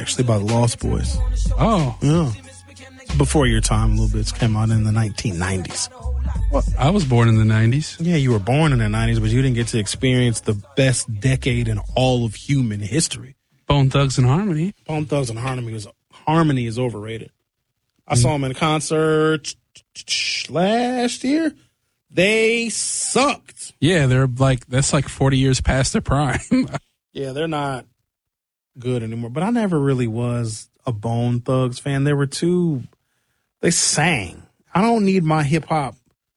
actually, by the Lost Boys. Oh. Yeah. Before your time a little bit. It came out in the 1990s. Well, I was born in the 90s. Yeah, you were born in the 90s, but you didn't get to experience the best decade in all of human history. Bone Thugs and Harmony. Bone Thugs and Harmony is overrated. I saw them in concert last year. They sucked. Yeah, that's like 40 years past their prime. Yeah, they're not good anymore. But I never really was a Bone Thugs fan. They sang. I don't need my hip hop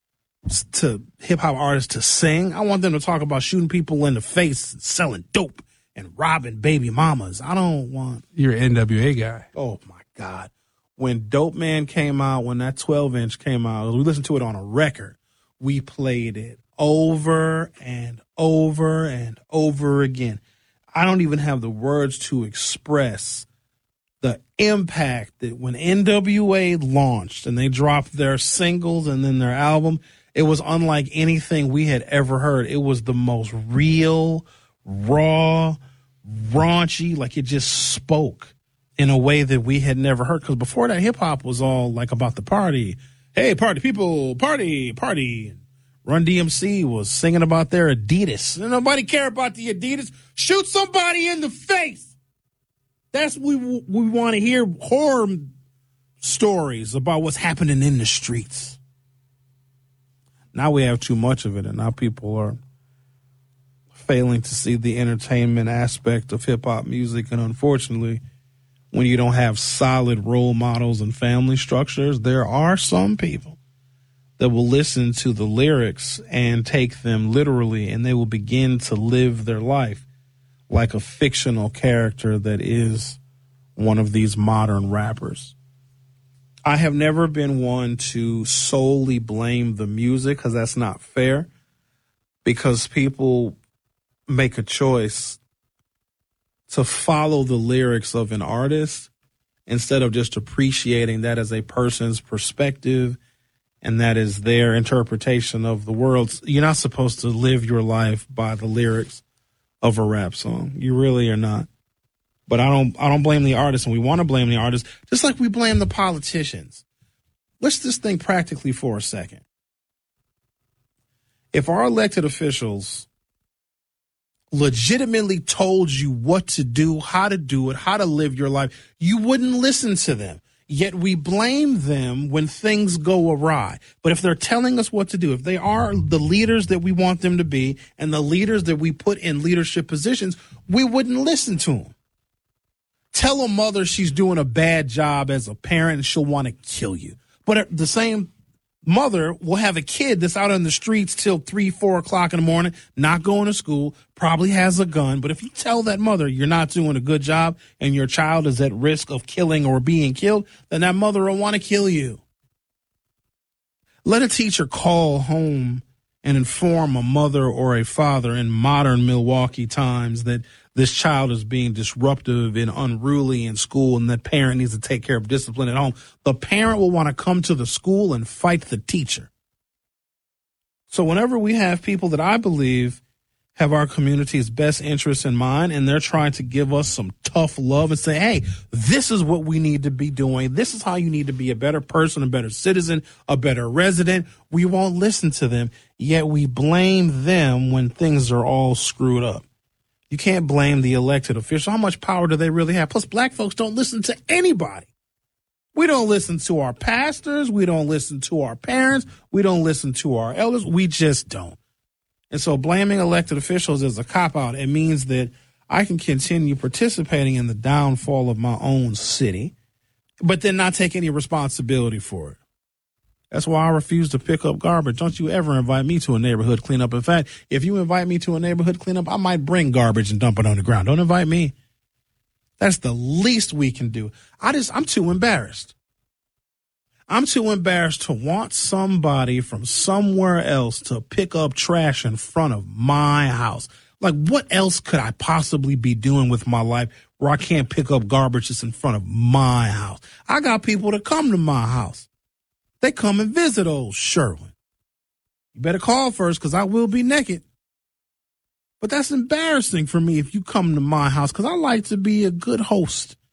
artists to sing. I want them to talk about shooting people in the face, and selling dope, and robbing baby mamas. I don't want. You're an NWA guy. Oh my God. When Dope Man came out, when that 12-inch came out, we listened to it on a record. We played it over and over and over again. I don't even have the words to express the impact that when NWA launched and they dropped their singles and then their album, it was unlike anything we had ever heard. It was the most real, raw, raunchy, like it just spoke in a way that we had never heard. Because before that, hip-hop was all like about the party. Hey, party people, party, party. Run DMC was singing about their Adidas. And nobody cared about the Adidas. Shoot somebody in the face. That's what we want to hear, horror stories about what's happening in the streets. Now we have too much of it, and now people are failing to see the entertainment aspect of hip-hop music. And unfortunately, when you don't have solid role models and family structures, there are some people that will listen to the lyrics and take them literally, and they will begin to live their life like a fictional character that is one of these modern rappers. I have never been one to solely blame the music, because that's not fair, because people make a choice to follow the lyrics of an artist instead of just appreciating that as a person's perspective and that is their interpretation of the world. You're not supposed to live your life by the lyrics of a rap song. You really are not. But I don't blame the artist, and we want to blame the artist just like we blame the politicians. Let's just think practically for a second. If our elected officials legitimately told you what to do, how to live your life, you wouldn't listen to them. Yet we blame them when things go awry. But if they're telling us what to do, if they are the leaders that we want them to be and the leaders that we put in leadership positions, we wouldn't listen to them. Tell a mother she's doing a bad job as a parent and she'll want to kill you. But the same mother will have a kid that's out on the streets till 3, 4 o'clock in the morning, not going to school, probably has a gun. But if you tell that mother you're not doing a good job and your child is at risk of killing or being killed, then that mother will want to kill you. Let a teacher call home and inform a mother or a father in modern Milwaukee times that this child is being disruptive and unruly in school and that parent needs to take care of discipline at home. The parent will want to come to the school and fight the teacher. So whenever we have people that I believe have our community's best interests in mind and they're trying to give us some tough love and say, hey, this is what we need to be doing. This is how you need to be a better person, a better citizen, a better resident. We won't listen to them, yet we blame them when things are all screwed up. You can't blame the elected official. How much power do they really have? Plus, black folks don't listen to anybody. We don't listen to our pastors. We don't listen to our parents. We don't listen to our elders. We just don't. And so blaming elected officials is a cop-out. It means that I can continue participating in the downfall of my own city, but then not take any responsibility for it. That's why I refuse to pick up garbage. Don't you ever invite me to a neighborhood cleanup. In fact, if you invite me to a neighborhood cleanup, I might bring garbage and dump it on the ground. Don't invite me. That's the least we can do. I'm too embarrassed. I'm too embarrassed to want somebody from somewhere else to pick up trash in front of my house. Like, what else could I possibly be doing with my life where I can't pick up garbage that's in front of my house? I got people that come to my house. They come and visit old Sherwin. You better call first because I will be naked. But that's embarrassing for me if you come to my house because I like to be a good host.